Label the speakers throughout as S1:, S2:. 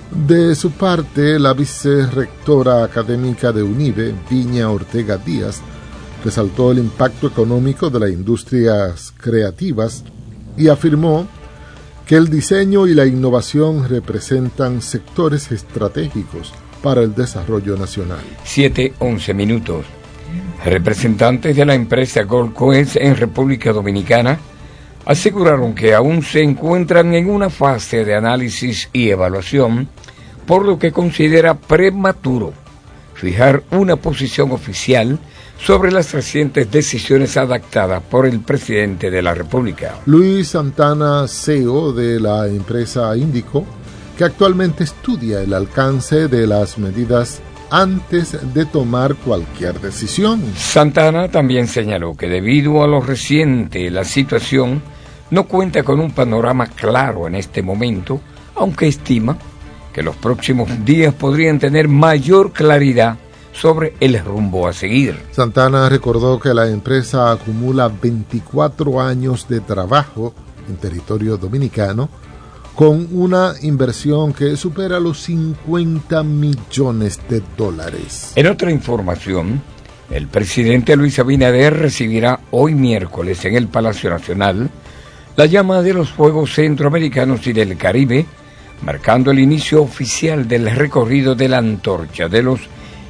S1: De su parte, la vicerrectora académica de UNIBE, Viña Ortega Díaz, resaltó el impacto económico de las industrias creativas y afirmó que el diseño y la innovación representan sectores estratégicos para el desarrollo nacional.
S2: 7:11 minutos. Representantes de la empresa Gold Quest en República Dominicana aseguraron que aún se encuentran en una fase de análisis y evaluación, por lo que considera prematuro fijar una posición oficial sobre las recientes decisiones adoptadas por el presidente de la República.
S1: Luis Santana, CEO de la empresa, indicó que actualmente estudia el alcance de las medidas antes de tomar cualquier decisión.
S2: Santana también señaló que debido a lo reciente, la situación no cuenta con un panorama claro en este momento, aunque estima que los próximos días podrían tener mayor claridad sobre el rumbo a seguir.
S1: Santana recordó que la empresa acumula 24 años de trabajo en territorio dominicano, con una inversión que supera los $50 millones.
S2: En otra información, el presidente Luis Abinader recibirá hoy miércoles en el Palacio Nacional la llama de los Juegos Centroamericanos y del Caribe, marcando el inicio oficial del recorrido de la antorcha de los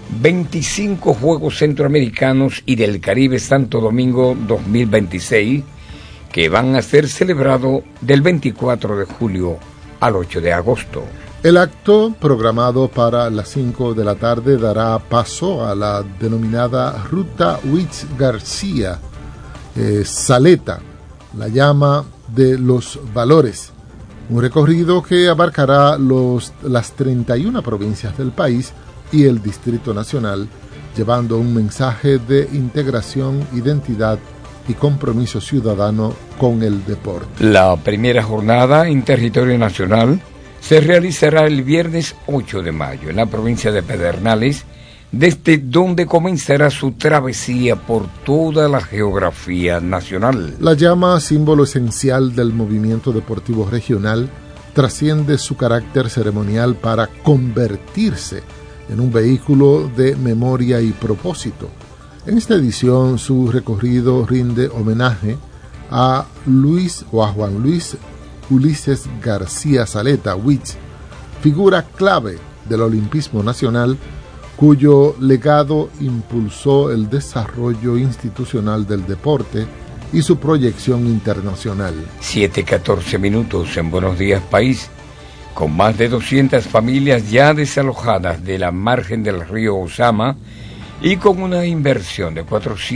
S2: 25 Juegos Centroamericanos y del Caribe Santo Domingo 2026, que van a ser celebrados del 24 de julio al 8 de agosto.
S1: El acto, programado para las 5 de la tarde, dará paso a la denominada Ruta Huitz García Saleta, la llama de los valores, un recorrido que abarcará las 31 provincias del país y el Distrito Nacional, llevando un mensaje de integración, identidad y compromiso ciudadano con el deporte.
S2: La primera jornada en territorio nacional se realizará el viernes 8 de mayo en la provincia de Pedernales, desde donde comenzará su travesía por toda la geografía nacional.
S1: La llama, símbolo esencial del movimiento deportivo regional, trasciende su carácter ceremonial para convertirse en un vehículo de memoria y propósito. En esta edición, su recorrido rinde homenaje a Juan Luis Ulises García Saleta Huitz, figura clave del olimpismo nacional, cuyo legado impulsó el desarrollo institucional del deporte y su proyección internacional.
S2: 7:14 minutos en Buenos Días País. Con más de 200 familias ya desalojadas de la margen del río Osama y con una inversión de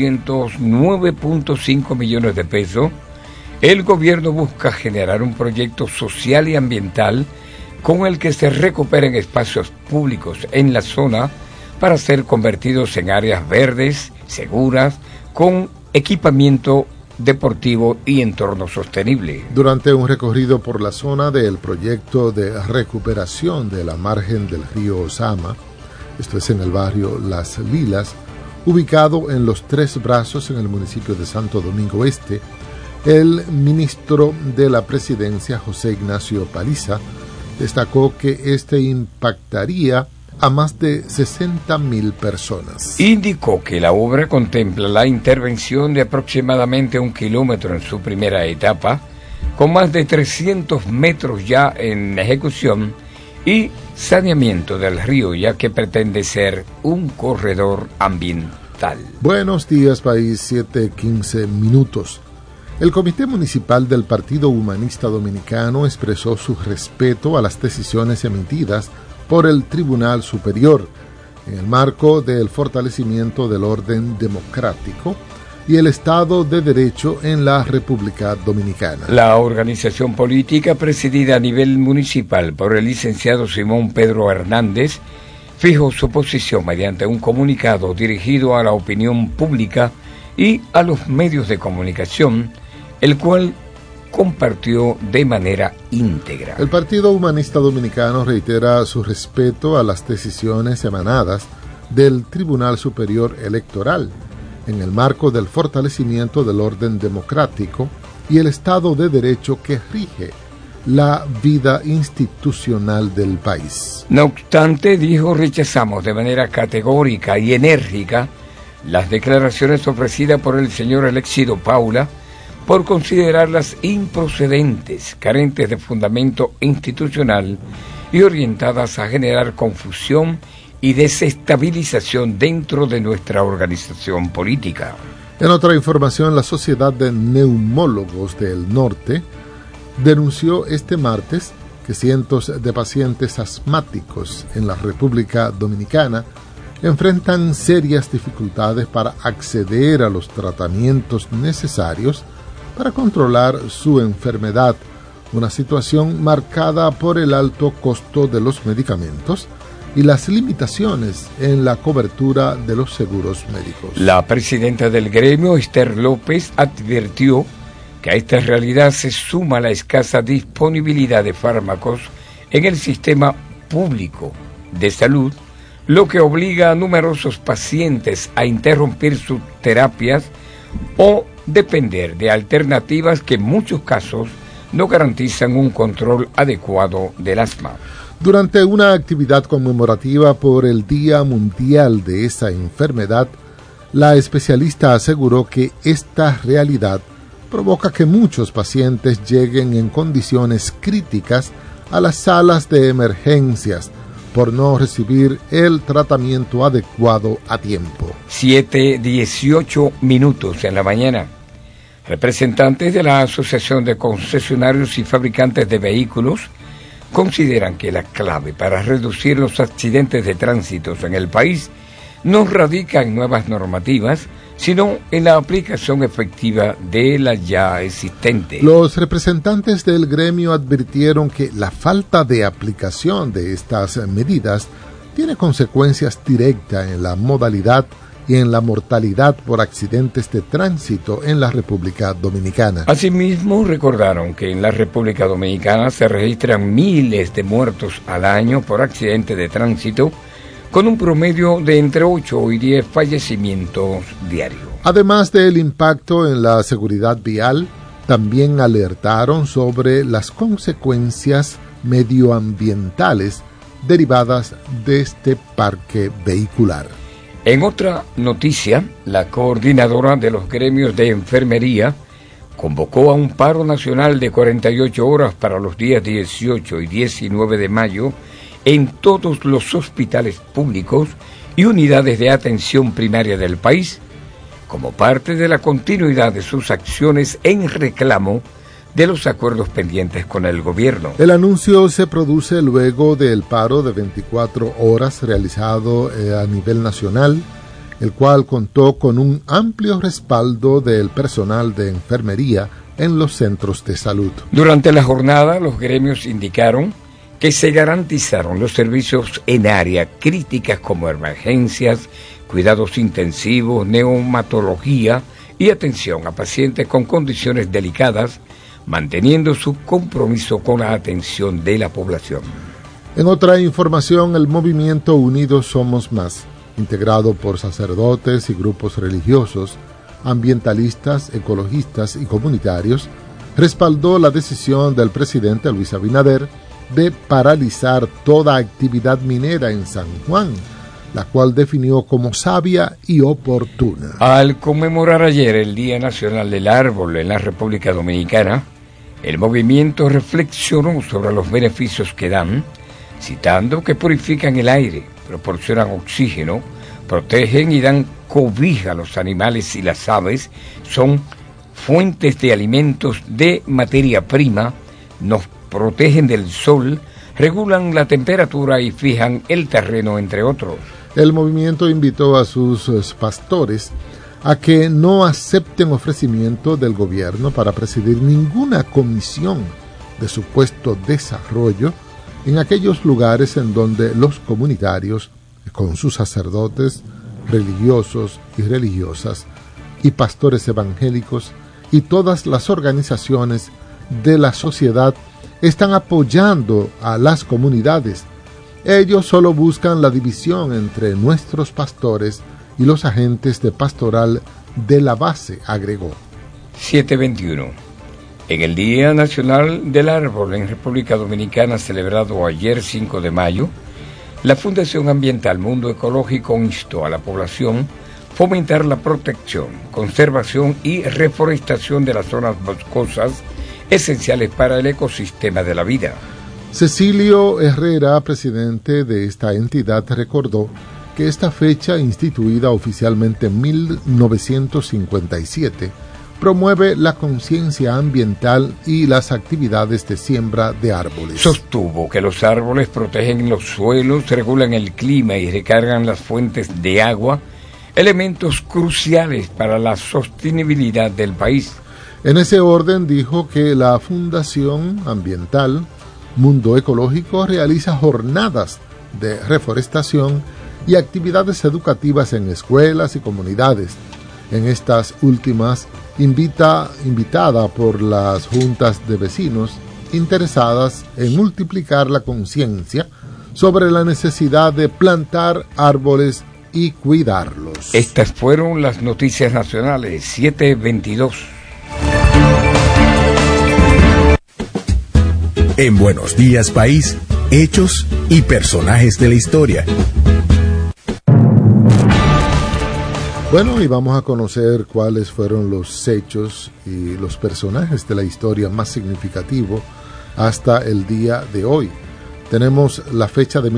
S2: 409.5 millones de pesos, el gobierno busca generar un proyecto social y ambiental con el que se recuperen espacios públicos en la zona para ser convertidos en áreas verdes, seguras, con equipamiento deportivo y entorno sostenible.
S1: Durante un recorrido por la zona del proyecto de recuperación de la margen del río Osama, esto es en el barrio Las Lilas, ubicado en Los Tres Brazos en el municipio de Santo Domingo Este, el ministro de la Presidencia, José Ignacio Paliza, destacó que este impactaría a más de 60.000 personas.
S2: Indicó que la obra contempla la intervención de aproximadamente 1 kilómetro en su primera etapa, con más de 300 metros ya en ejecución, y saneamiento del río, ya que pretende ser un corredor ambiental.
S1: Buenos días, país, 7:15 minutos. El Comité Municipal del Partido Humanista Dominicano expresó su respeto a las decisiones emitidas por el Tribunal Superior en el marco del fortalecimiento del orden democrático y el Estado de Derecho en la República Dominicana.
S2: La organización política presidida a nivel municipal por el licenciado Simón Pedro Hernández fijó su posición mediante un comunicado dirigido a la opinión pública y a los medios de comunicación, el cual compartió de manera íntegra.
S1: El Partido Humanista Dominicano reitera su respeto a las decisiones emanadas del Tribunal Superior Electoral en el marco del fortalecimiento del orden democrático y el Estado de Derecho que rige la vida institucional del país.
S2: No obstante, dijo, rechazamos de manera categórica y enérgica las declaraciones ofrecidas por el señor Eléxido Paula por considerarlas improcedentes, carentes de fundamento institucional y orientadas a generar confusión y desestabilización dentro de nuestra organización política.
S1: En otra información, la Sociedad de Neumólogos del Norte denunció este martes que cientos de pacientes asmáticos en la República Dominicana enfrentan serias dificultades para acceder a los tratamientos necesarios para controlar su enfermedad, una situación marcada por el alto costo de los medicamentos y las limitaciones en la cobertura de los seguros médicos.
S2: La presidenta del gremio, Esther López, advirtió que a esta realidad se suma la escasa disponibilidad de fármacos en el sistema público de salud, lo que obliga a numerosos pacientes a interrumpir sus terapias o depender de alternativas que en muchos casos no garantizan un control adecuado del asma.
S1: Durante una actividad conmemorativa por el Día Mundial de esa enfermedad, la especialista aseguró que esta realidad provoca que muchos pacientes lleguen en condiciones críticas a las salas de emergencias por no recibir el tratamiento adecuado a tiempo.
S2: 7:18 en la mañana. Representantes de la Asociación de Concesionarios y Fabricantes de Vehículos consideran que la clave para reducir los accidentes de tránsito en el país no radica en nuevas normativas, sino en la aplicación efectiva de la ya existente.
S1: Los representantes del gremio advirtieron que la falta de aplicación de estas medidas tiene consecuencias directas en la modalidad y en la mortalidad por accidentes de tránsito en la República Dominicana.
S2: Asimismo, recordaron que en la República Dominicana se registran miles de muertos al año por accidentes de tránsito, con un promedio de entre 8 y 10 fallecimientos diarios.
S1: Además del impacto en la seguridad vial, también alertaron sobre las consecuencias medioambientales derivadas de este parque vehicular.
S2: En otra noticia, la coordinadora de los gremios de enfermería convocó a un paro nacional de 48 horas para los días 18 y 19 de mayo en todos los hospitales públicos y unidades de atención primaria del país, como parte de la continuidad de sus acciones en reclamo de los acuerdos pendientes con el gobierno.
S1: El anuncio se produce luego del paro de 24 horas realizado a nivel nacional, el cual contó con un amplio respaldo del personal de enfermería en los centros de salud.
S2: Durante la jornada, los gremios indicaron que se garantizaron los servicios en áreas críticas como emergencias, cuidados intensivos, neumatología y atención a pacientes con condiciones delicadas, manteniendo su compromiso con la atención de la población.
S1: En otra información, el movimiento Unidos Somos Más, integrado por sacerdotes y grupos religiosos, ambientalistas, ecologistas y comunitarios, respaldó la decisión del presidente Luis Abinader de paralizar toda actividad minera en San Juan, la cual definió como sabia y oportuna.
S2: Al conmemorar ayer el Día Nacional del Árbol en la República Dominicana, el movimiento reflexionó sobre los beneficios que dan, citando que purifican el aire, proporcionan oxígeno, protegen y dan cobija a los animales y las aves, son fuentes de alimentos de materia prima, nos protegen del sol, regulan la temperatura y fijan el terreno, entre otros.
S1: El movimiento invitó a sus pastores a que no acepten ofrecimiento del gobierno para presidir ninguna comisión de supuesto desarrollo en aquellos lugares en donde los comunitarios, con sus sacerdotes, religiosos y religiosas, y pastores evangélicos, y todas las organizaciones de la sociedad están apoyando a las comunidades. Ellos solo buscan la división entre nuestros pastores y los agentes de pastoral de la base, agregó.
S2: 7:21. En el Día Nacional del Árbol en República Dominicana, celebrado ayer 5 de mayo, la Fundación Ambiental Mundo Ecológico instó a la población fomentar la protección, conservación y reforestación de las zonas boscosas esenciales para el ecosistema de la vida.
S1: Cecilio Herrera, presidente de esta entidad, recordó que esta fecha, instituida oficialmente en 1957, promueve la conciencia ambiental y las actividades de siembra de árboles.
S2: Sostuvo que los árboles protegen los suelos, regulan el clima y recargan las fuentes de agua, elementos cruciales para la sostenibilidad del país.
S1: En ese orden dijo que la Fundación Ambiental Mundo Ecológico realiza jornadas de reforestación y actividades educativas en escuelas y comunidades. En estas últimas, invitada por las juntas de vecinos interesadas en multiplicar la conciencia sobre la necesidad de plantar árboles y cuidarlos.
S2: Estas fueron las noticias nacionales 7:22.
S3: En Buenos Días País, hechos y personajes de la historia.
S1: Bueno, y vamos a conocer cuáles fueron los hechos y los personajes de la historia más significativos hasta el día de hoy. Tenemos la fecha de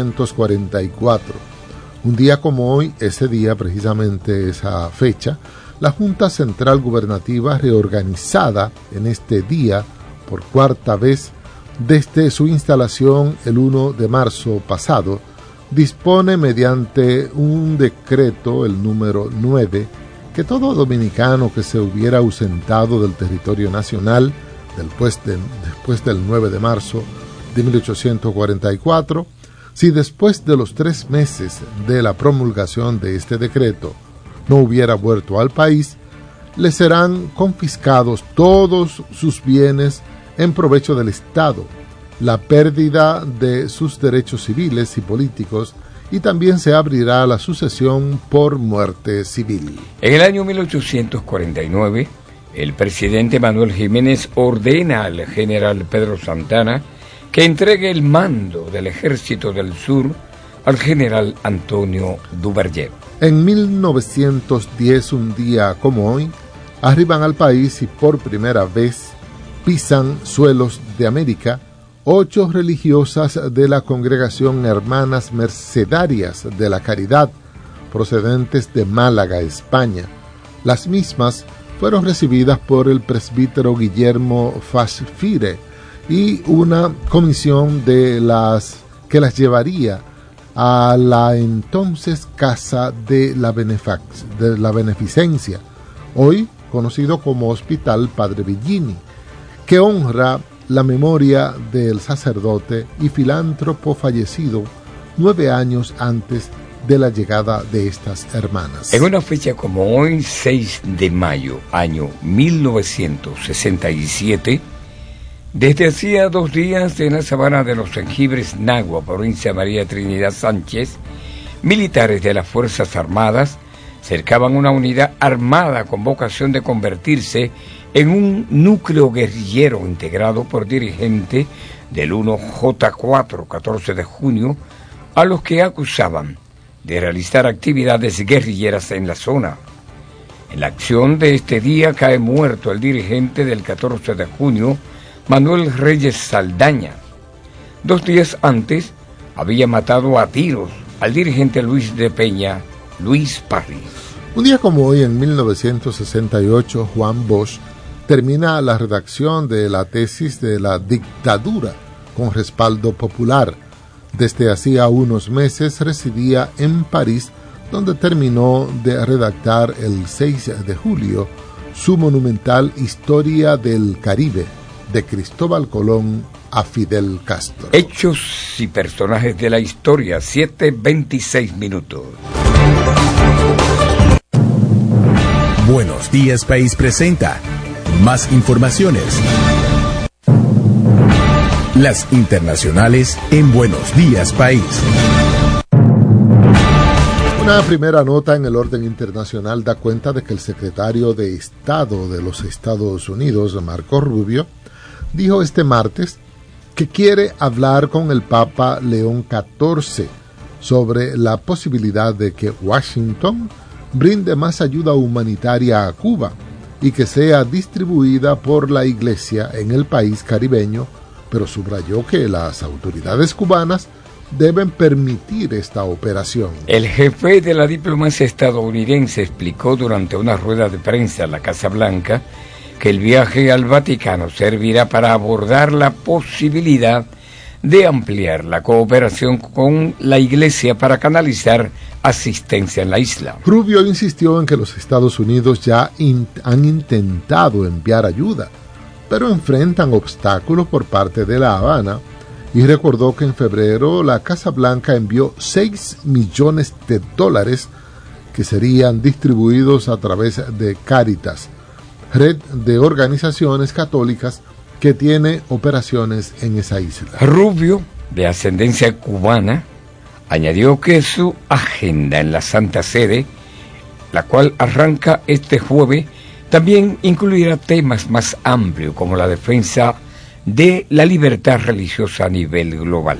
S1: 1844. Un día como hoy, ese día, precisamente esa fecha, la Junta Central Gubernativa, reorganizada en este día por cuarta vez desde su instalación el 1 de marzo pasado, dispone mediante un decreto, el número 9, que todo dominicano que se hubiera ausentado del territorio nacional después del 9 de marzo de 1844, si después de los 3 meses de la promulgación de este decreto no hubiera vuelto al país, le serán confiscados todos sus bienes en provecho del Estado, la pérdida de sus derechos civiles y políticos, y también se abrirá la sucesión por muerte civil.
S2: En el año 1849, el presidente Manuel Jiménez ordena al general Pedro Santana que entregue el mando del Ejército del Sur al general Antonio Duverger.
S1: En 1910, un día como hoy, arriban al país y por primera vez pisan suelos de América 8 religiosas de la Congregación Hermanas Mercedarias de la Caridad, procedentes de Málaga, España. Las mismas fueron recibidas por el presbítero Guillermo Fasfire y una comisión que las llevaría a la entonces Casa de la Beneficencia, hoy conocido como Hospital Padre Villini, que honra la memoria del sacerdote y filántropo fallecido 9 años antes de la llegada de estas hermanas.
S2: En una fecha como hoy, 6 de mayo, año 1967, desde hacía 2 días en la sabana de los Jengibres, Nagua, provincia María Trinidad Sánchez, militares de las Fuerzas Armadas cercaban una unidad armada con vocación de convertirse en un núcleo guerrillero integrado por dirigentes del 1J4, 14 de junio, a los que acusaban de realizar actividades guerrilleras en la zona. En la acción de este día cae muerto el dirigente del 14 de junio, Manuel Reyes Saldaña. 2 días antes había matado a tiros al dirigente Luis de Peña, Luis Parris.
S1: Un día como hoy, en 1968, Juan Bosch termina la redacción de la tesis de la dictadura con respaldo popular. Desde hacía unos meses residía en París, donde terminó de redactar el 6 de julio su monumental Historia del Caribe, de Cristóbal Colón a Fidel Castro.
S2: Hechos y personajes de la historia, 7:26 minutos.
S3: Buenos Días País presenta más informaciones. Las internacionales en Buenos Días País.
S1: Una primera nota en el orden internacional da cuenta de que el secretario de Estado de los Estados Unidos, Marco Rubio, dijo este martes que quiere hablar con el Papa León XIV sobre la posibilidad de que Washington brinde más ayuda humanitaria a Cuba y que sea distribuida por la Iglesia en el país caribeño, pero subrayó que las autoridades cubanas deben permitir esta operación.
S2: El jefe de la diplomacia estadounidense explicó durante una rueda de prensa en la Casa Blanca que el viaje al Vaticano servirá para abordar la posibilidad de ampliar la cooperación con la Iglesia para canalizar asistencia en la isla.
S1: Rubio insistió en que los Estados Unidos ya han intentado enviar ayuda, pero enfrentan obstáculos por parte de La Habana, y recordó que en febrero la Casa Blanca envió $6 millones que serían distribuidos a través de Cáritas, red de organizaciones católicas que tiene operaciones en esa isla.
S2: Rubio, de ascendencia cubana, añadió que su agenda en la Santa Sede, la cual arranca este jueves, también incluirá temas más amplios como la defensa de la libertad religiosa a nivel global.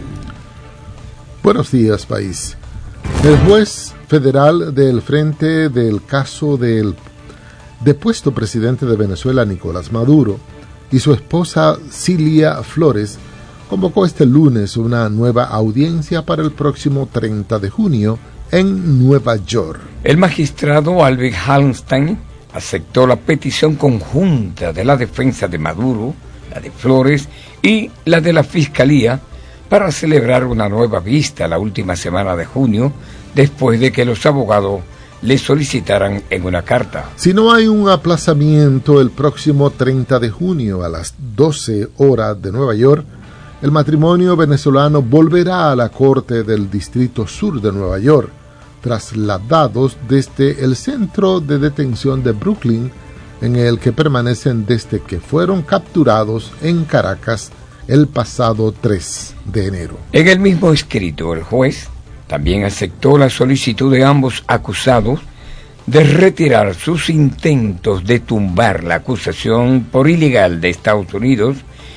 S1: Buenos días, país. El juez federal del frente del caso del depuesto presidente de Venezuela, Nicolás Maduro, y su esposa Cilia Flores, convocó este lunes una nueva audiencia para el próximo 30 de junio en Nueva York.
S2: El magistrado Albert Hallenstein aceptó la petición conjunta de la defensa de Maduro, la de Flores y la de la Fiscalía para celebrar una nueva vista la última semana de junio, después de que los abogados le solicitaran en una carta.
S1: Si no hay un aplazamiento el próximo 30 de junio a las 12 horas de Nueva York, el matrimonio venezolano volverá a la Corte del Distrito Sur de Nueva York, trasladados desde el centro de detención de Brooklyn, en el que permanecen desde que fueron capturados en Caracas el pasado 3 de enero.
S2: En el mismo escrito, el juez también aceptó la solicitud de ambos acusados de retirar sus intentos de tumbar la acusación por ilegal de Estados Unidos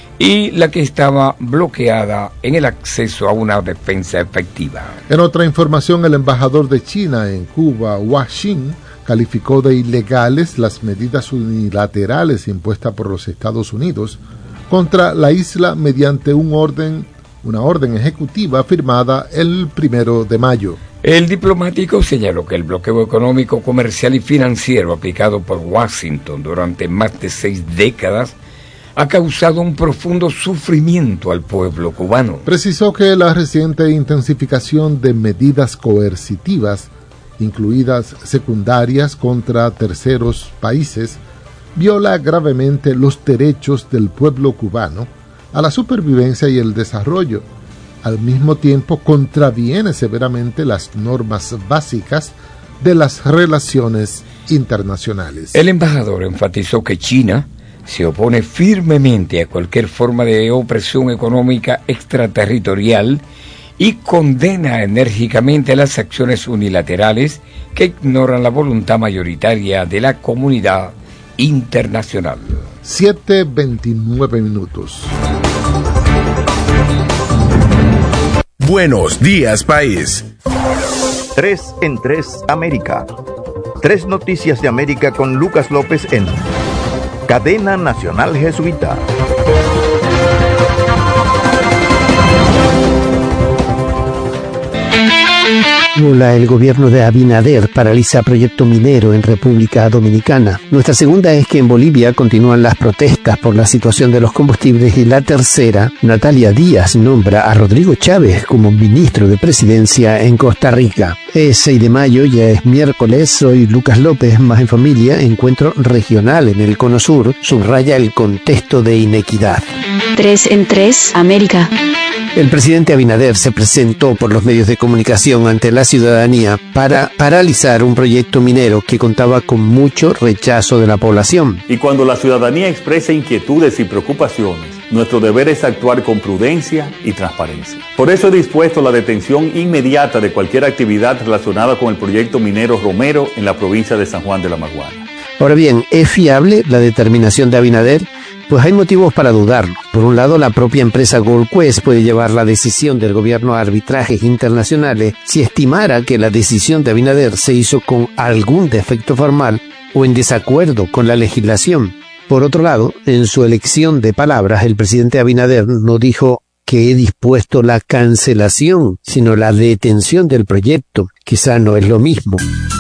S2: y la que estaba bloqueada en el acceso a una defensa efectiva.
S1: En otra información, el embajador de China en Cuba, Hua Xin, calificó de ilegales las medidas unilaterales impuestas por los Estados Unidos contra la isla mediante una orden ejecutiva firmada el 1 de mayo.
S2: El diplomático señaló que el bloqueo económico, comercial y financiero aplicado por Washington durante más de 6 décadas ha causado un profundo sufrimiento al pueblo cubano.
S1: Precisó que la reciente intensificación de medidas coercitivas, incluidas secundarias contra terceros países, viola gravemente los derechos del pueblo cubano a la supervivencia y el desarrollo. Al mismo tiempo, contraviene severamente las normas básicas de las relaciones internacionales.
S2: El embajador enfatizó que China se opone firmemente a cualquier forma de opresión económica extraterritorial y condena enérgicamente las acciones unilaterales que ignoran la voluntad mayoritaria de la comunidad internacional.
S1: 7:29.
S3: Buenos días, país.
S4: 3 en 3 América. 3 noticias de América con Lucas López en Cadena Nacional Jesuita.
S5: El gobierno de Abinader paraliza proyecto minero en República Dominicana. Nuestra segunda es que en Bolivia continúan las protestas por la situación de los combustibles y la tercera, Natalia Díaz nombra a Rodrigo Chávez como ministro de Presidencia en Costa Rica. Es 6 de mayo, ya es miércoles, soy Lucas López, más en familia, encuentro regional en el Cono Sur, subraya el contexto de inequidad.
S6: 3 en 3 América.
S5: El presidente Abinader se presentó por los medios de comunicación ante la ciudadanía para paralizar un proyecto minero que contaba con mucho rechazo de la población.
S7: Y cuando la ciudadanía expresa inquietudes y preocupaciones, nuestro deber es actuar con prudencia y transparencia. Por eso he dispuesto la detención inmediata de cualquier actividad relacionada con el proyecto minero Romero en la provincia de San Juan de la Maguana.
S5: Ahora bien, ¿es fiable la determinación de Abinader? Pues hay motivos para dudarlo. Por un lado, la propia empresa Gold Quest puede llevar la decisión del gobierno a arbitrajes internacionales si estimara que la decisión de Abinader se hizo con algún defecto formal o en desacuerdo con la legislación. Por otro lado, en su elección de palabras, el presidente Abinader no dijo que he dispuesto la cancelación, sino la detención del proyecto. Quizá no es lo mismo.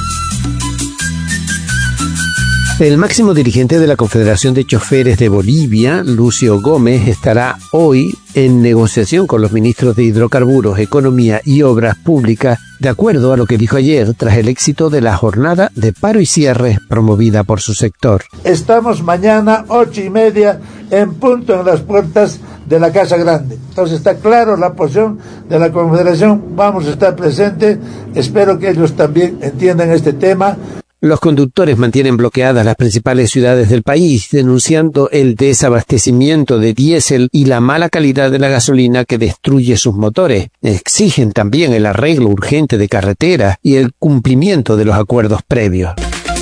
S5: El máximo dirigente de la Confederación de Choferes de Bolivia, Lucio Gómez, estará hoy en negociación con los ministros de Hidrocarburos, Economía y Obras Públicas, de acuerdo a lo que dijo ayer tras el éxito de la jornada de paro y cierre promovida por su sector.
S8: Estamos mañana 8:30 en punto en las puertas de la Casa Grande. Entonces está claro la posición de la Confederación, vamos a estar presentes, espero que ellos también entiendan este tema.
S5: Los conductores mantienen bloqueadas las principales ciudades del país, denunciando el desabastecimiento de diésel y la mala calidad de la gasolina que destruye sus motores. Exigen también el arreglo urgente de carreteras y el cumplimiento de los acuerdos previos.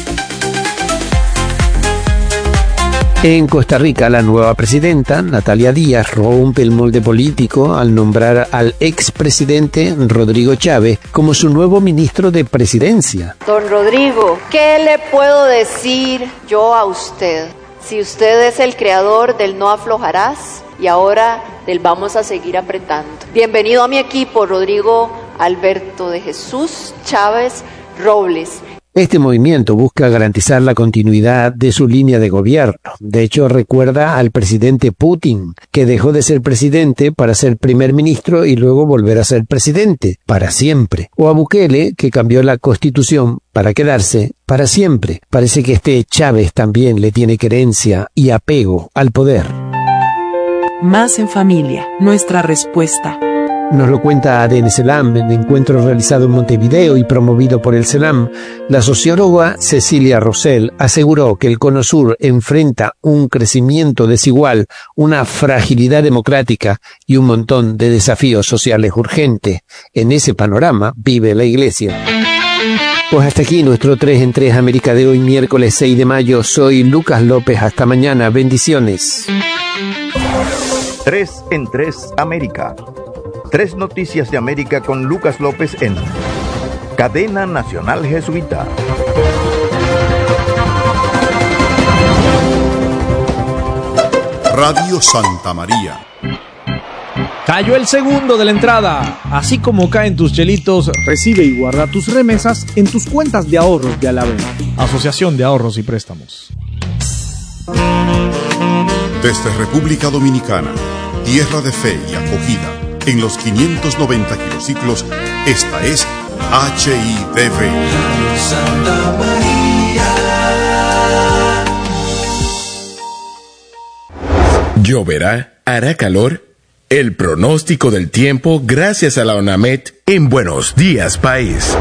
S5: En Costa Rica, la nueva presidenta, Natalia Díaz, rompe el molde político al nombrar al expresidente Rodrigo Chávez como su nuevo ministro de Presidencia.
S9: Don Rodrigo, ¿qué le puedo decir yo a usted? Si usted es el creador del no aflojarás y ahora del vamos a seguir apretando. Bienvenido a mi equipo, Rodrigo Alberto de Jesús Chávez Robles.
S5: Este movimiento busca garantizar la continuidad de su línea de gobierno. De hecho, recuerda al presidente Putin, que dejó de ser presidente para ser primer ministro y luego volver a ser presidente, para siempre. O a Bukele, que cambió la constitución para quedarse para siempre. Parece que este Chávez también le tiene querencia y apego al poder.
S10: Más en familia, nuestra respuesta.
S5: Nos lo cuenta ADN CELAM en encuentro realizado en Montevideo y promovido por el CELAM. La socióloga Cecilia Rosell aseguró que el Cono Sur enfrenta un crecimiento desigual, una fragilidad democrática y un montón de desafíos sociales urgentes. En ese panorama vive la Iglesia. Pues hasta aquí nuestro 3 en 3 América de hoy, miércoles 6 de mayo. Soy Lucas López. Hasta mañana. Bendiciones.
S4: 3 en 3 América. 3 noticias de América con Lucas López en Cadena Nacional Jesuita.
S11: Radio Santa María.
S12: Cayó el segundo de la entrada. Así como caen tus chelitos, recibe y guarda tus remesas en tus cuentas de ahorros de Alavena. Asociación de Ahorros y Préstamos.
S11: Desde República Dominicana, tierra de fe y acogida, en los 590 kilociclos, esta es HIDV.
S13: Santa María.
S3: ¿Lloverá? ¿Hará calor? El pronóstico del tiempo gracias a la ONAMED en Buenos Días País.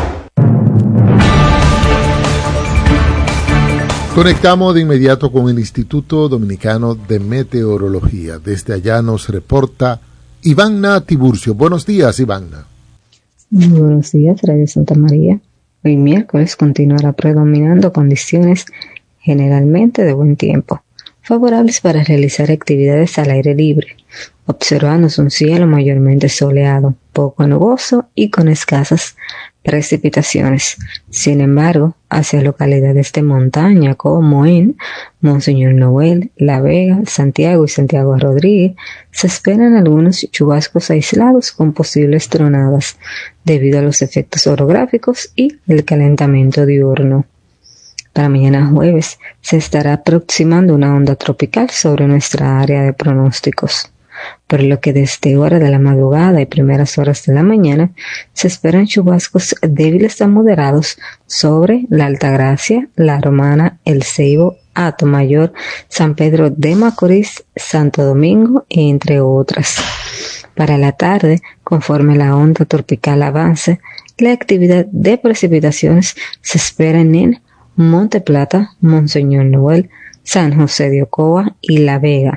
S1: Conectamos de inmediato con el Instituto Dominicano de Meteorología. Desde allá nos reporta Ivana Tiburcio. Buenos días, Ivana.
S14: Muy buenos días, Radio Santa María. Hoy miércoles continuará predominando condiciones generalmente de buen tiempo, favorables para realizar actividades al aire libre, observándose un cielo mayormente soleado, poco nuboso y con escasas precipitaciones. Sin embargo, hacia localidades de montaña como en Monseñor Noel, La Vega, Santiago y Santiago Rodríguez, se esperan algunos chubascos aislados con posibles tronadas debido a los efectos orográficos y el calentamiento diurno. Para mañana jueves se estará aproximando una onda tropical sobre nuestra área de pronósticos, por lo que desde hora de la madrugada y primeras horas de la mañana se esperan chubascos débiles a moderados sobre la Altagracia, La Romana, El Ceibo, Atomayor, San Pedro de Macorís, Santo Domingo, entre otras. Para la tarde, conforme la onda tropical avance, la actividad de precipitaciones se espera en Monte Plata, Monseñor Noel, San José de Ocoa y La Vega,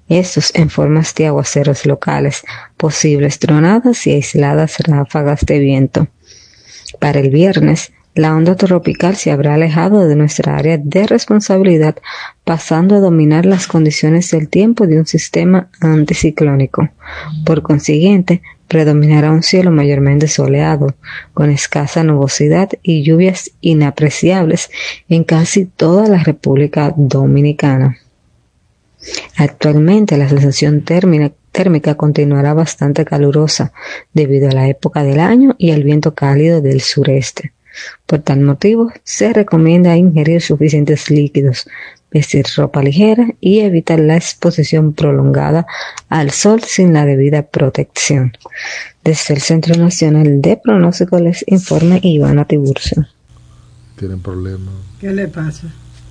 S14: estos en formas de aguaceros locales, posibles tronadas y aisladas ráfagas de viento. Para el viernes, la onda tropical se habrá alejado de nuestra área de responsabilidad, pasando a dominar las condiciones del tiempo de un sistema anticiclónico. Por consiguiente, predominará un cielo mayormente soleado, con escasa nubosidad y lluvias inapreciables en casi toda la República Dominicana. Actualmente la sensación térmica continuará bastante calurosa debido a la época del año y al viento cálido del sureste. Por tal motivo, se recomienda ingerir suficientes líquidos, vestir ropa ligera y evitar la exposición prolongada al sol sin la debida protección. Desde el Centro Nacional de Pronóstico les informa Ivana Tiburcio.
S1: ¿Tienen problemas?
S15: ¿Qué le pasa?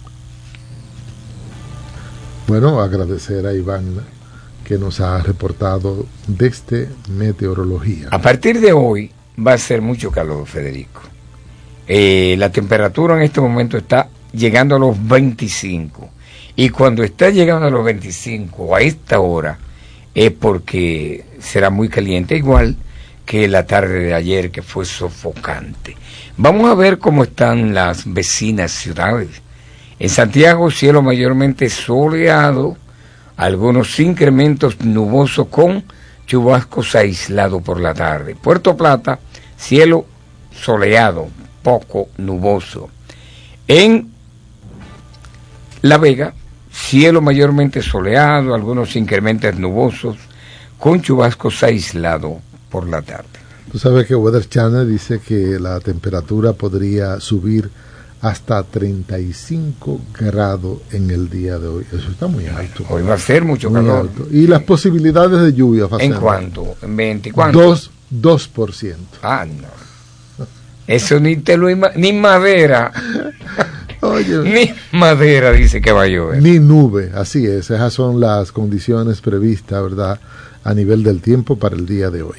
S1: Bueno, agradecer a Iván que nos ha reportado desde meteorología.
S2: A partir de hoy va a ser mucho calor, Federico. La temperatura en este momento está llegando a los 25. Y cuando está llegando a los 25 a esta hora es porque será muy caliente, igual que la tarde de ayer, que fue sofocante. Vamos a ver cómo están las vecinas ciudades. En Santiago, cielo mayormente soleado, algunos incrementos nubosos con chubascos aislados por la tarde. Puerto Plata, cielo soleado, poco nuboso. En La Vega, cielo mayormente soleado, algunos incrementos nubosos con chubascos aislados por la tarde.
S1: Tú sabes que Weather Channel dice que la temperatura podría subir hasta 35 grados en el día de hoy. Eso está muy alto.
S2: Hoy va a ser mucho calor.
S1: Alto. Y las posibilidades de lluvia,
S2: ¿en cuánto? ¿En 20 cuánto?
S1: 2%.
S2: Ah, no. Eso ni te lo ni madera.
S1: Oye,
S2: ni madera dice que va a llover.
S1: Ni nube, así es. Esas son las condiciones previstas, ¿verdad?, a nivel del tiempo para el día de hoy.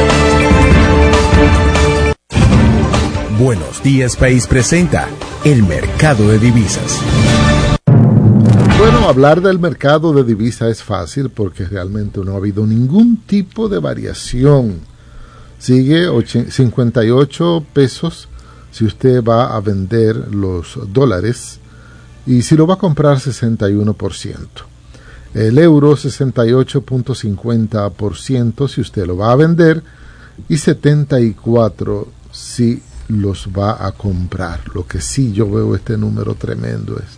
S3: Buenos Días País presenta el mercado de divisas.
S1: Bueno, hablar del mercado de divisas es fácil porque realmente no ha habido ningún tipo de variación. Sigue 58 pesos si usted va a vender los dólares y si lo va a comprar 61%. El euro 68.50% si usted lo va a vender y 74% si los va a comprar. Lo que sí yo veo este número tremendo es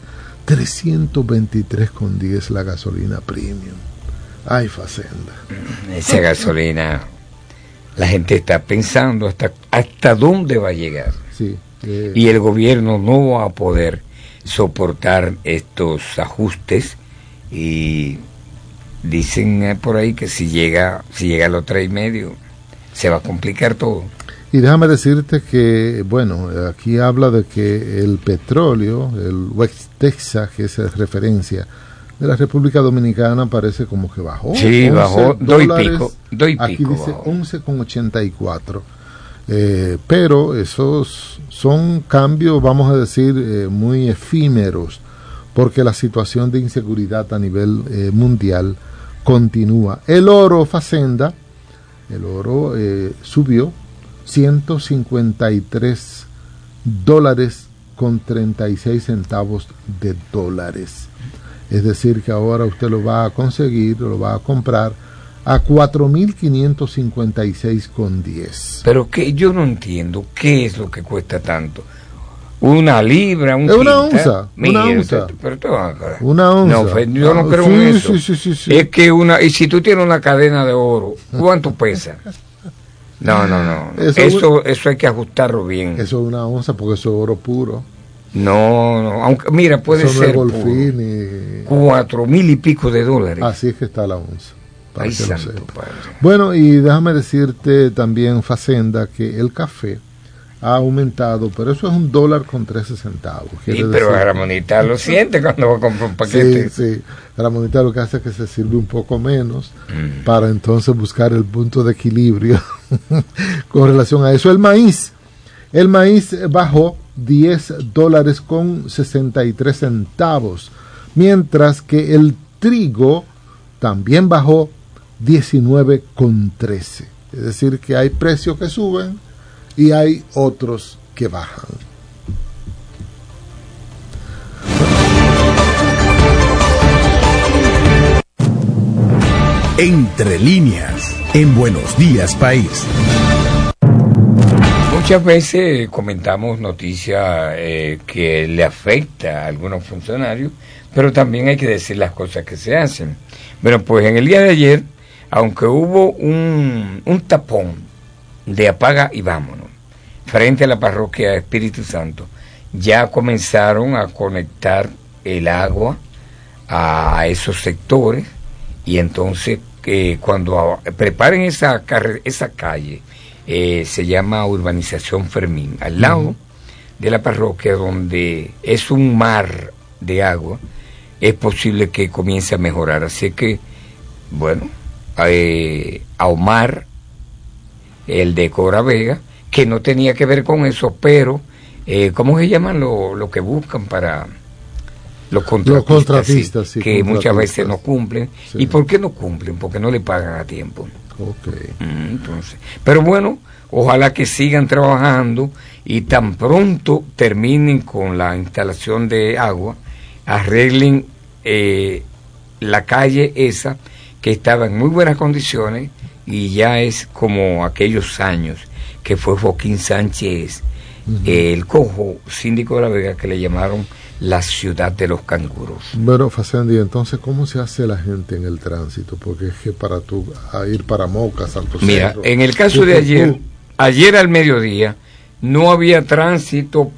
S1: 323,10 la gasolina premium. Ay, Facenda.
S2: Esa gasolina, la gente está pensando hasta dónde va a llegar.
S1: Sí.
S2: Y el gobierno no va a poder soportar estos ajustes y dicen por ahí que si llega a los 3.5 se va a complicar todo.
S1: Y déjame decirte que, bueno, aquí habla de que el petróleo, el West Texas, que es referencia de la República Dominicana, parece como que bajó.
S2: Sí, bajó $2 y pico.
S1: Aquí dice 11,84. Pero esos son cambios, vamos a decir, muy efímeros, porque la situación de inseguridad a nivel mundial continúa. El oro, Facenda, el oro subió $153.36 de dólares. Es decir, que ahora usted lo va a conseguir, lo va a comprar a 4.556,10.
S2: Pero que yo no entiendo qué es lo que cuesta tanto. Una libra, un
S1: una onza, una onza.
S2: Pero
S1: una onza.
S2: No, yo no creo en eso.
S1: Sí.
S2: Es que y si tú tienes una cadena de oro, ¿cuánto pesa? No. Eso hay que ajustarlo bien.
S1: Eso es una onza porque eso es oro puro.
S2: No, aunque mira, puede
S1: eso
S2: ser
S1: no es golfín y...
S2: 4,000 y pico de dólares.
S1: Así es que está la onza.
S2: Ay, santo padre.
S1: Bueno, y déjame decirte también, Facenda, que el café ha aumentado, pero eso es $1.13.
S2: Sí, pero Ramonita lo siente cuando va a comprar un paquete.
S1: Sí. Ramonita lo que hace es que se sirve un poco menos para entonces buscar el punto de equilibrio con relación a eso. El maíz bajó $10.63, mientras que el trigo también bajó 19,13. Es decir, que hay precios que suben y hay otros que bajan.
S3: Entre líneas, en Buenos Días País.
S2: Muchas veces comentamos noticias que le afecta a algunos funcionarios, pero también hay que decir las cosas que se hacen. Bueno, pues en el día de ayer, aunque hubo un tapón de apaga y vámonos frente a la parroquia Espíritu Santo, ya comenzaron a conectar el agua a esos sectores, y entonces cuando preparen esa calle, se llama Urbanización Fermín, al lado de la parroquia, donde es un mar de agua, es posible que comience a mejorar. Así que, bueno, a Omar, el de Cora Vega, que no tenía que ver con eso, pero ¿cómo se llaman lo que buscan para los contratistas? Sí, que muchas veces no cumplen. Sí. ¿Y por qué no cumplen? Porque no le pagan a tiempo.
S1: Okay.
S2: Entonces, pero bueno, ojalá que sigan trabajando y tan pronto terminen con la instalación de agua, arreglen la calle esa, que estaba en muy buenas condiciones, y ya es como aquellos años que fue Joaquín Sánchez, el cojo síndico de La Vega, que le llamaron la ciudad de los canguros.
S1: Bueno, Facendi, entonces, ¿cómo se hace la gente en el tránsito? Porque es que para ir para Moca, Santo
S2: Mira,
S1: Centro,
S2: en el caso de ayer al mediodía, no había tránsito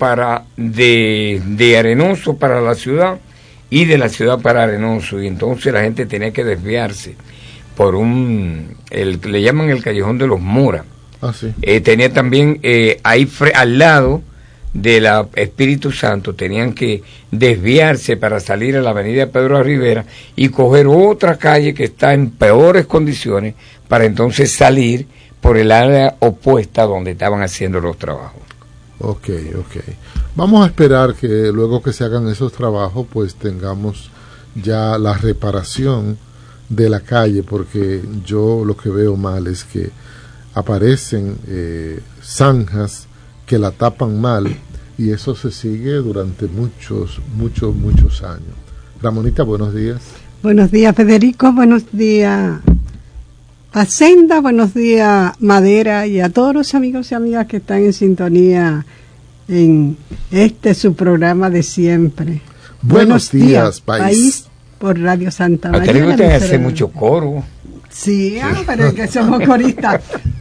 S2: de Arenoso para la ciudad y de la ciudad para Arenoso, y entonces la gente tenía que desviarse por le llaman el Callejón de los Mora.
S1: Sí.
S2: Tenía también ahí al lado de la Espíritu Santo, tenían que desviarse para salir a la avenida Pedro Rivera y coger otra calle que está en peores condiciones para entonces salir por el área opuesta donde estaban haciendo los trabajos.
S1: Ok. Vamos a esperar que luego que se hagan esos trabajos, pues tengamos ya la reparación de la calle, porque yo lo que veo mal es que aparecen zanjas que la tapan mal, y eso se sigue durante muchos años. Ramonita, buenos días.
S15: Buenos días, Federico, buenos días, Facenda, buenos días, Madera, y a todos los amigos y amigas que están en sintonía en su programa de siempre.
S1: Buenos días, país.
S15: Por Radio Santa María.
S2: A usted le hace mucho coro.
S15: Sí, pero es que somos coristas.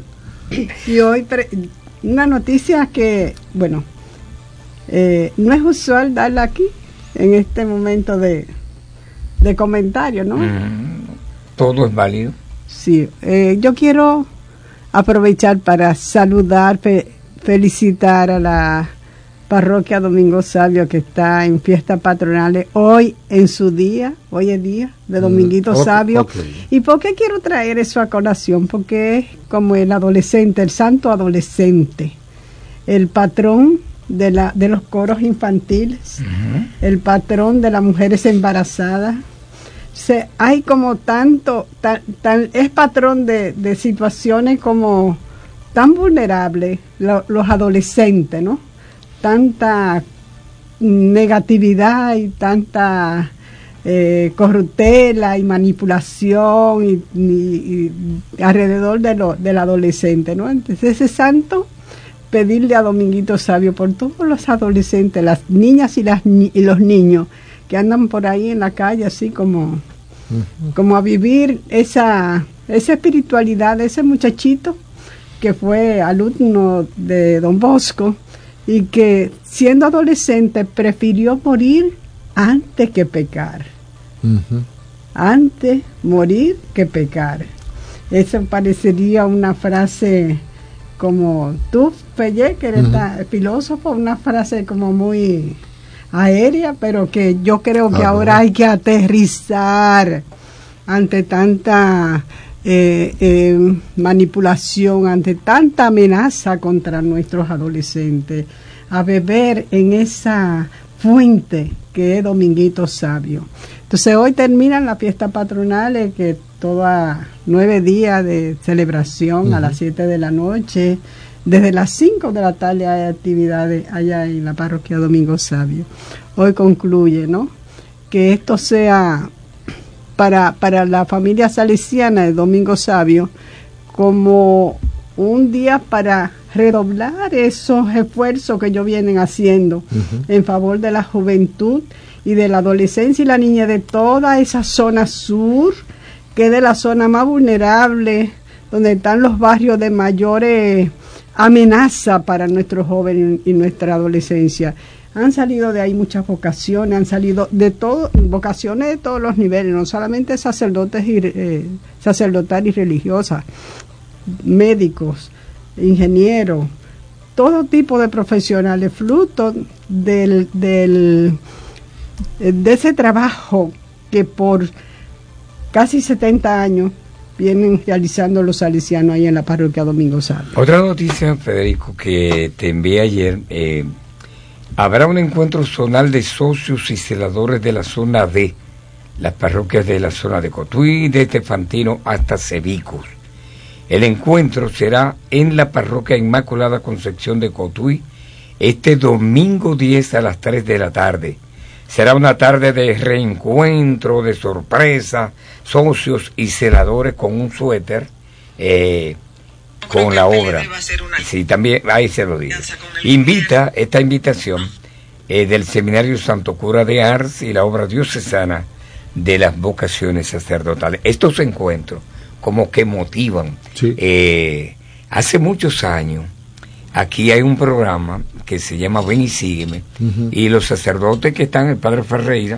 S15: Y hoy una noticia que, bueno, no es usual darla aquí, en este momento de comentario, ¿no?
S2: Todo es válido.
S15: Sí, yo quiero aprovechar para saludar, felicitar a la parroquia Domingo Sabio, que está en fiestas patronales hoy en su día, hoy es día de Dominguito Sabio. ¿Y por qué quiero traer eso a colación? Porque es como el adolescente, el santo adolescente, el patrón de los coros infantiles, el patrón de las mujeres embarazadas. Hay como es patrón de situaciones como tan vulnerables los adolescentes, ¿no? Tanta negatividad y tanta corruptela y manipulación y alrededor del adolescente, ¿no? Entonces ese santo, pedirle a Dominguito Sabio por todos los adolescentes, las niñas y los niños que andan por ahí en la calle, así como a vivir esa espiritualidad de ese muchachito que fue alumno de Don Bosco, y que siendo adolescente prefirió morir antes que pecar. Antes morir que pecar. Eso parecería una frase como tú, Pelle, que eres filósofo, una frase como muy aérea, pero que yo creo que ahora hay que aterrizar ante tanta manipulación, ante tanta amenaza contra nuestros adolescentes, a beber en esa fuente que es Dominguito Sabio. Entonces hoy terminan las fiestas patronales, que todas 9 días de celebración a las 7 de la noche. Desde las 5 de la tarde hay actividades allá en la parroquia Domingo Sabio. Hoy concluye, ¿no?, que esto sea para la familia salesiana de Domingo Sabio como un día para redoblar esos esfuerzos que ellos vienen haciendo en favor de la juventud y de la adolescencia y la niñez de toda esa zona sur, que es de la zona más vulnerable, donde están los barrios de mayores amenaza para nuestros jóvenes y nuestra adolescencia. Han salido de ahí muchas vocaciones, han salido de todo, vocaciones de todos los niveles, no solamente sacerdotes sacerdotales y religiosas, médicos, ingenieros, todo tipo de profesionales, fruto de ese trabajo que por casi 70 años vienen realizando los salesianos ahí en la parroquia Domingo Sabio.
S2: Otra noticia, Federico, que te envié ayer, habrá un encuentro zonal de socios y celadores de la zona D, las parroquias de la zona de Cotuí, de Tefantino hasta Cebicos. El encuentro será en la parroquia Inmaculada Concepción de Cotuí, este domingo 10 a las 3 de la tarde. Será una tarde de reencuentro, de sorpresa, socios y celadores con un suéter, con la obra. Sí, también, ahí se lo digo. Invita esta invitación del Seminario Santo Cura de Ars y la obra diocesana de las vocaciones sacerdotales. Estos encuentros como que motivan. Sí. Hace muchos años, aquí hay un programa que se llama Ven y Sígueme, y los sacerdotes que están, el Padre Ferreira,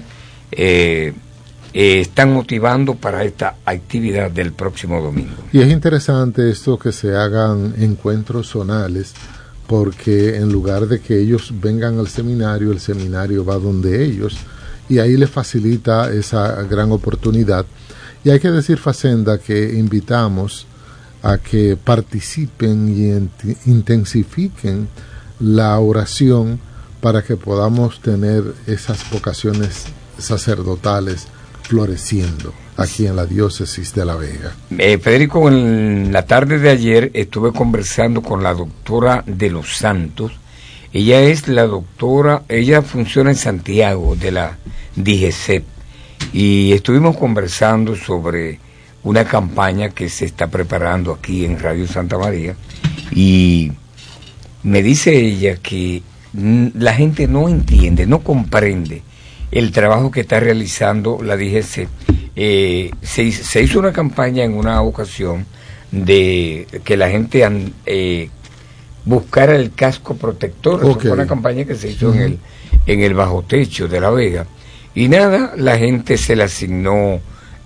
S2: están motivando para esta actividad del próximo domingo.
S1: Y es interesante esto, que se hagan encuentros zonales, porque en lugar de que ellos vengan al seminario, el seminario va donde ellos, y ahí les facilita esa gran oportunidad. Y hay que decir, Facenda, que invitamos a que participen y intensifiquen la oración para que podamos tener esas vocaciones sacerdotales floreciendo aquí en la diócesis de La Vega.
S2: Federico, en la tarde de ayer estuve conversando con la doctora de los Santos. Ella es la doctora, ella funciona en Santiago de la DGCEP, y estuvimos conversando sobre una campaña que se está preparando aquí en Radio Santa María, y me dice ella que la gente no entiende, no comprende el trabajo que está realizando la DGC. Se hizo una campaña en una ocasión de que la gente buscara el casco protector. Okay. Fue una campaña que se hizo en el bajo techo de La Vega, y nada, la gente se le asignó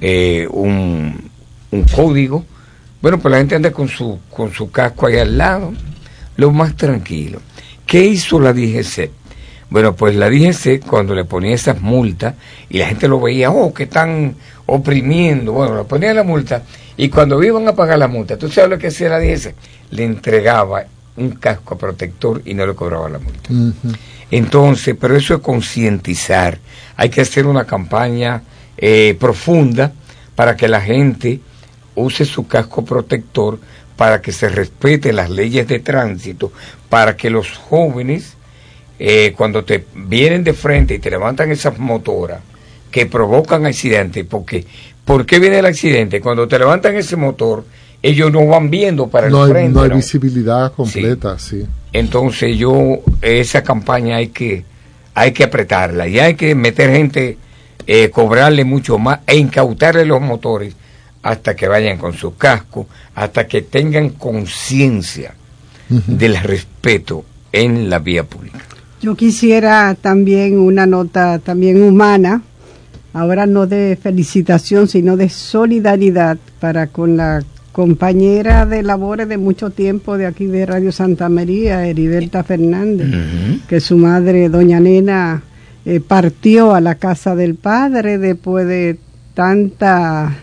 S2: un código. Bueno, pues la gente anda con su casco ahí al lado, lo más tranquilo. ¿Qué hizo la DGC? Bueno, pues la DGC, cuando le ponía esas multas y la gente lo veía, que están oprimiendo, bueno, le ponía la multa, y cuando iban a pagar la multa, ¿tú sabes lo que hacía la DGC? Le entregaba un casco protector y no le cobraba la multa. Entonces, pero eso es concientizar. Hay que hacer una campaña profunda para que la gente use su casco protector, para que se respeten las leyes de tránsito, para que los jóvenes, cuando te vienen de frente y te levantan esas motoras que provocan accidentes, porque ¿por qué viene el accidente? Cuando te levantan ese motor, ellos no van viendo para el frente.
S1: No hay visibilidad completa, sí.
S2: Entonces esa campaña hay que apretarla, y hay que meter gente, cobrarle mucho más e incautarle los motores hasta que vayan con su casco, hasta que tengan conciencia del respeto en la vía pública.
S15: Yo quisiera también una nota también humana, ahora no de felicitación, sino de solidaridad para con la compañera de labores de mucho tiempo de aquí de Radio Santa María, Heriberta Fernández, que su madre, doña Nena, partió a la casa del Padre después de tanta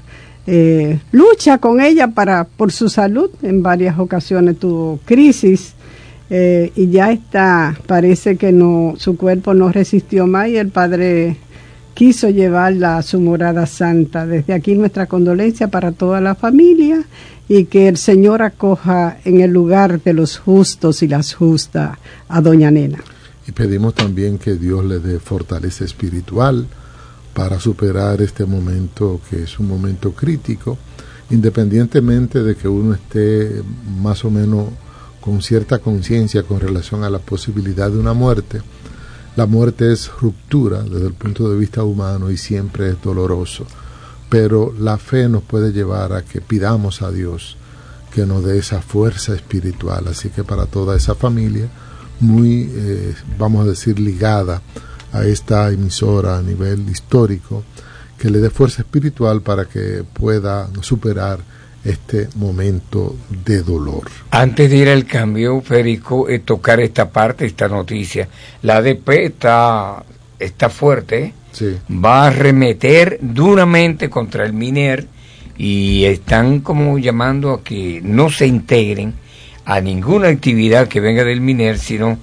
S15: lucha con ella por su salud. En varias ocasiones tuvo crisis, y ya está, parece que no, su cuerpo no resistió más y el padre quiso llevarla a su morada santa. Desde aquí nuestra condolencia para toda la familia y que el Señor acoja en el lugar de los justos y las justas a doña Nena.
S1: Y pedimos también que Dios le dé fortaleza espiritual para superar este momento, que es un momento crítico, independientemente de que uno esté más o menos con cierta conciencia con relación a la posibilidad de una muerte. La muerte es ruptura desde el punto de vista humano y siempre es doloroso, pero la fe nos puede llevar a que pidamos a Dios que nos dé esa fuerza espiritual. Así que para toda esa familia, muy, vamos a decir, ligada a esta emisora a nivel histórico, que le dé fuerza espiritual para que pueda superar este momento de dolor.
S2: Antes de ir al cambio, Federico, tocar esta parte, esta noticia. La ADP está fuerte,
S1: sí.
S2: Va a arremeter duramente contra el MINER y están como llamando a que no se integren a ninguna actividad que venga del MINER, sino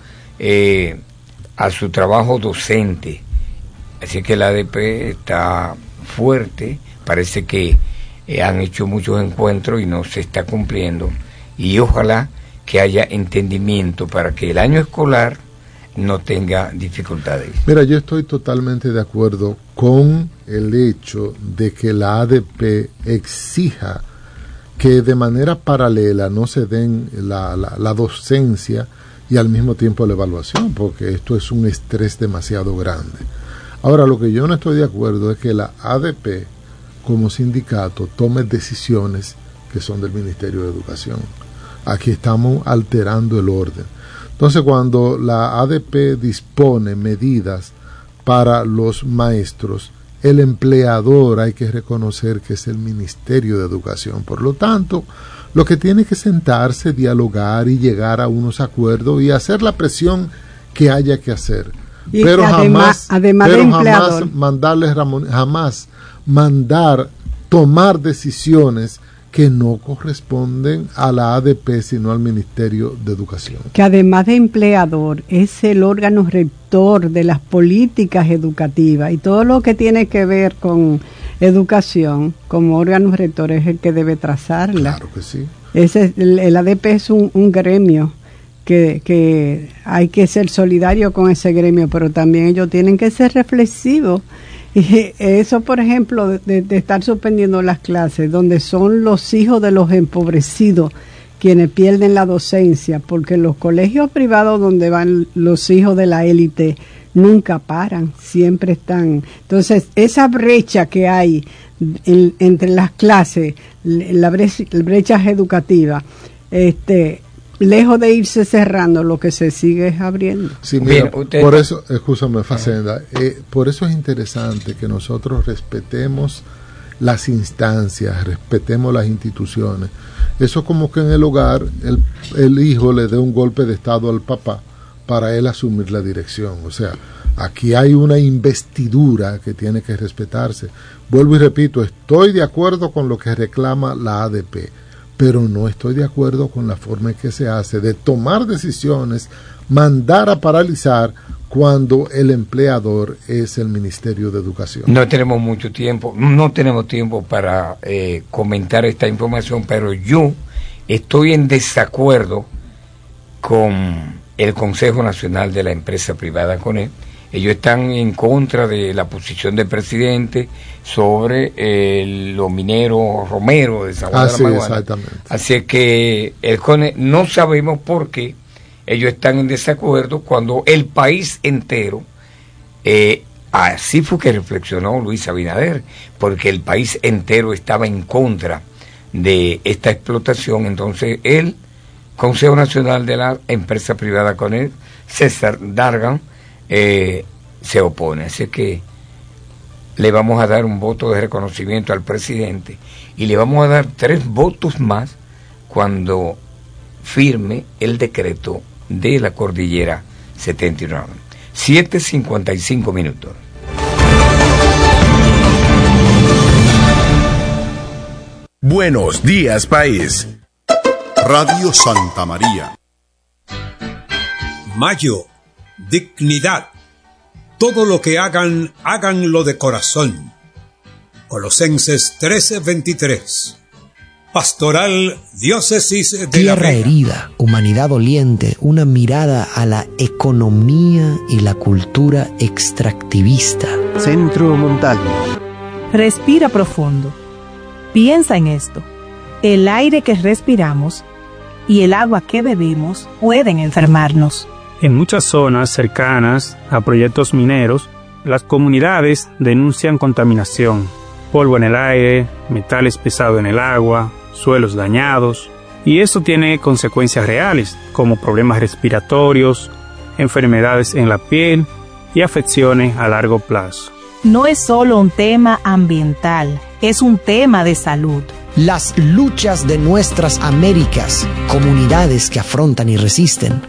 S2: a su trabajo docente. Así que la ADP está fuerte, parece que han hecho muchos encuentros y no se está cumpliendo, y ojalá que haya entendimiento para que el año escolar no tenga dificultades.
S1: Mira, yo estoy totalmente de acuerdo con el hecho de que la ADP exija que de manera paralela no se den la docencia y al mismo tiempo la evaluación, porque esto es un estrés demasiado grande. Ahora, lo que yo no estoy de acuerdo es que la ADP como sindicato tome decisiones que son del Ministerio de Educación. Aquí estamos alterando el orden. Entonces, cuando la ADP dispone medidas para los maestros, el empleador hay que reconocer que es el Ministerio de Educación. Por lo tanto, lo que tiene que sentarse, dialogar y llegar a unos acuerdos y hacer la presión que haya que hacer.
S15: Y
S1: pero
S15: además
S1: jamás tomar decisiones que no corresponden a la ADP, sino al Ministerio de Educación.
S15: Que además de empleador, es el órgano rector de las políticas educativas y todo lo que tiene que ver con educación, como órgano rector, es el que debe trazarla.
S1: Claro que sí.
S15: El ADP es un gremio que hay que ser solidario con ese gremio, pero también ellos tienen que ser reflexivos. Y eso, por ejemplo, de estar suspendiendo las clases, donde son los hijos de los empobrecidos quienes pierden la docencia, porque los colegios privados donde van los hijos de la élite nunca paran, siempre están. Entonces, esa brecha que hay entre las clases, la brecha educativa, lejos de irse cerrando, lo que se sigue es abriendo.
S1: Sí, mira, por eso, escúchame, Facenda, por eso es interesante que nosotros respetemos las instancias, respetemos las instituciones. Eso es como que en el hogar el hijo le dé un golpe de estado al papá para él asumir la dirección. O sea, aquí hay una investidura que tiene que respetarse. Vuelvo y repito, estoy de acuerdo con lo que reclama la ADP, pero no estoy de acuerdo con la forma en que se hace de tomar decisiones, mandar a paralizar cuando el empleador es el Ministerio de Educación.
S2: No tenemos mucho tiempo, no tenemos tiempo para comentar esta información, pero yo estoy en desacuerdo con el Consejo Nacional de la Empresa Privada CONEP. Ellos están en contra de la posición del presidente sobre los mineros Romero de San Juan de la Maguana.
S1: Exactamente.
S2: Así que el CONE no sabemos por qué ellos están en desacuerdo cuando el país entero, así fue que reflexionó Luis Abinader, porque el país entero estaba en contra de esta explotación. Entonces el Consejo Nacional de la Empresa Privada CONE, César Dargan, se opone. Así que le vamos a dar un voto de reconocimiento al presidente y le vamos a dar 3 votos más cuando firme el decreto de la cordillera 79. 7:55 minutos.
S3: Buenos días, país.
S11: Radio Santa María.
S16: Mayo, dignidad. Todo lo que hagan, háganlo de corazón. Colosenses 13:23. Pastoral Diócesis de
S17: Tierra
S16: La Vega.
S17: herida, humanidad doliente, una mirada a la economía y la cultura extractivista.
S5: Centro Montalvo.
S18: Respira profundo. Piensa en esto. El aire que respiramos y el agua que bebimos pueden enfermarnos.
S19: En muchas zonas cercanas a proyectos mineros, las comunidades denuncian contaminación, polvo en el aire, metales pesados en el agua, suelos dañados, y eso tiene consecuencias reales, como problemas respiratorios, enfermedades en la piel y afecciones a largo plazo.
S18: No es solo un tema ambiental, es un tema de salud.
S17: Las luchas de nuestras Américas, comunidades que afrontan y resisten.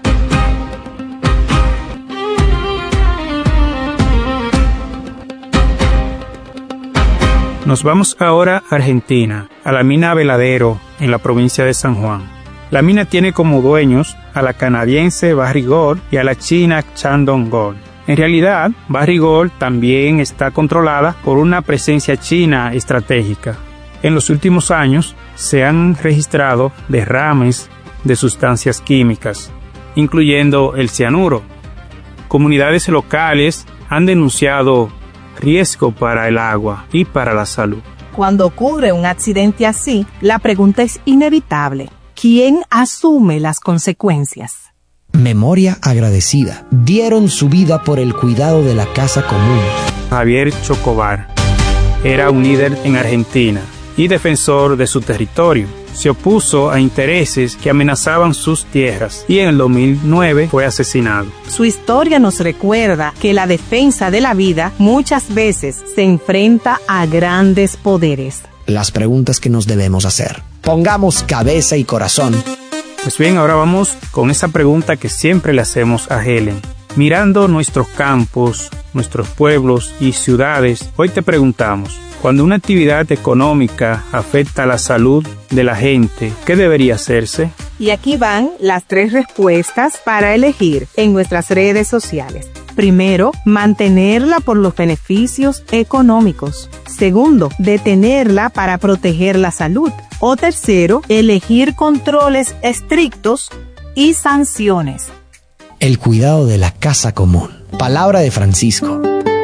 S19: Nos vamos ahora a Argentina, a la mina Veladero, en la provincia de San Juan. La mina tiene como dueños a la canadiense Barrick Gold y a la china Shandong Gold. En realidad, Barrick Gold también está controlada por una presencia china estratégica. En los últimos años se han registrado derrames de sustancias químicas, incluyendo el cianuro. Comunidades locales han denunciado riesgo para el agua y para la salud.
S18: Cuando ocurre un accidente así, la pregunta es inevitable. ¿Quién asume las consecuencias?
S17: Memoria agradecida. Dieron su vida por el cuidado de la casa común.
S19: Javier Chocobar era un líder en Argentina y defensor de su territorio. Se opuso a intereses que amenazaban sus tierras y en el 2009 fue asesinado.
S18: Su historia nos recuerda que la defensa de la vida muchas veces se enfrenta a grandes poderes.
S17: Las preguntas que nos debemos hacer. Pongamos cabeza y corazón.
S19: Pues bien, ahora vamos con esa pregunta que siempre le hacemos a Helen. Mirando nuestros campos, nuestros pueblos y ciudades, hoy te preguntamos, cuando una actividad económica afecta a la salud de la gente, ¿qué debería hacerse?
S18: Y aquí van las 3 respuestas para elegir en nuestras redes sociales. Primero, mantenerla por los beneficios económicos. Segundo, detenerla para proteger la salud. O tercero, elegir controles estrictos y sanciones.
S17: El cuidado de la casa común. Palabra de Francisco.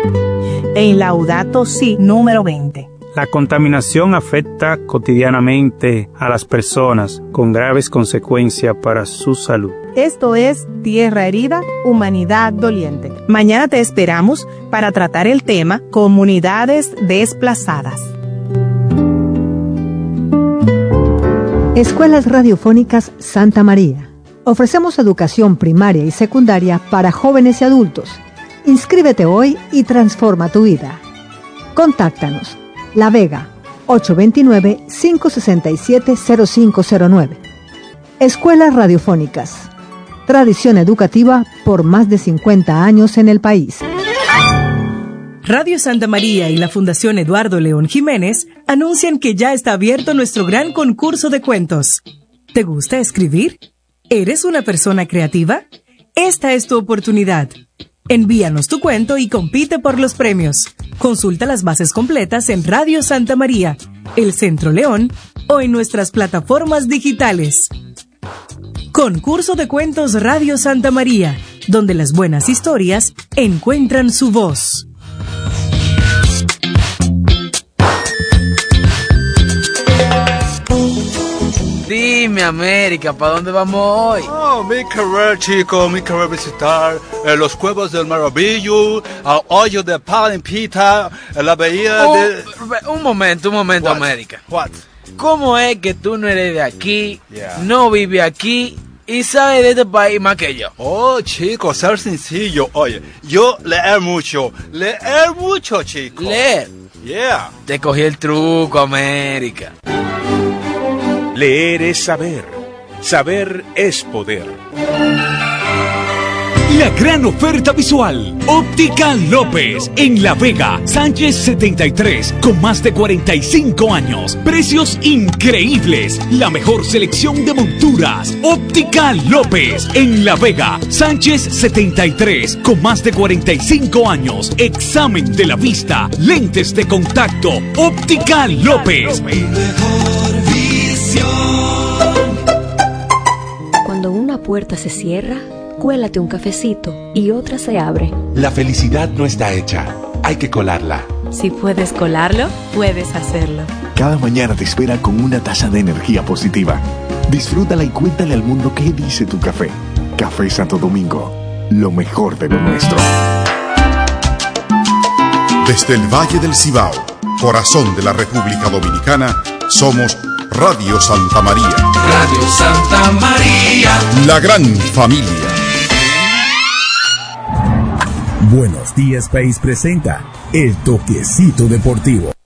S18: En Laudato Si, número 20.
S19: La contaminación afecta cotidianamente a las personas con graves consecuencias para su salud.
S18: Esto es Tierra Herida, Humanidad Doliente. Mañana te esperamos para tratar el tema Comunidades Desplazadas.
S20: Escuelas Radiofónicas Santa María. Ofrecemos educación primaria y secundaria para jóvenes y adultos. Inscríbete hoy y transforma tu vida. Contáctanos. La Vega, 829-567-0509. Escuelas Radiofónicas. Tradición educativa por más de 50 años en el país.
S21: Radio Santa María y la Fundación Eduardo León Jiménez anuncian que ya está abierto nuestro gran concurso de cuentos. ¿Te gusta escribir? ¿Eres una persona creativa? Esta es tu oportunidad. Envíanos tu cuento y compite por los premios. Consulta las bases completas en Radio Santa María, El Centro León o en nuestras plataformas digitales. Concurso de Cuentos Radio Santa María, donde las buenas historias encuentran su voz.
S22: Dime, América, ¿para dónde vamos hoy?
S23: Oh, mi querer, chico, mi querer visitar los Cuevos del Maravillo, al hoyo de Palimpita, la bahía de...
S22: Un momento,
S23: What?
S22: América.
S23: What?
S22: ¿Cómo es que tú no eres de aquí, no vives aquí y sabes de este país más que yo?
S23: Oh, chico, ser sencillo. Oye, yo leer mucho, chico.
S22: ¿Leer?
S23: Yeah.
S22: Te cogí el truco, América.
S3: Leer es saber. Saber es poder.
S6: La gran oferta visual. Óptica López, en La Vega, Sánchez 73, con más de 45 años. Precios increíbles. La mejor selección de monturas. Óptica López, en La Vega, Sánchez 73, con más de 45 años. Examen de la vista, lentes de contacto. Óptica López.
S7: Cuando una puerta se cierra, cuélate un cafecito y otra se abre.
S8: La felicidad no está hecha, hay que colarla.
S21: Si puedes colarlo, puedes hacerlo.
S24: Cada mañana te espera con una taza de energía positiva. Disfrútala y cuéntale al mundo qué dice tu café. Café Santo Domingo, lo mejor de lo nuestro.
S11: Desde el Valle del Cibao, corazón de la República Dominicana, somos Radio Santa María.
S13: Radio Santa María.
S11: La gran familia.
S3: Buenos Días País presenta El Toquecito Deportivo.